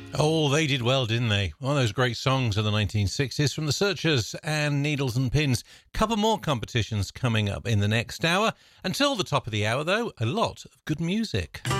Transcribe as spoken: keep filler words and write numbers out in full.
Oh, they did well, didn't they? One of those great songs of the nineteen sixties from The Searchers and Needles and Pins. Couple more competitions coming up in the next hour. Until the top of the hour, though, a lot of good music.